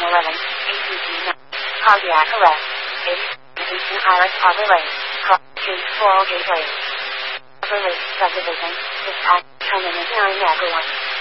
11, ACT 9, cardiac arrest, Eastern Highlands Harbor Lake, Case 4 Gateway, Harbor Lake Subdivision, dispatch, terminus 9 Megawatt.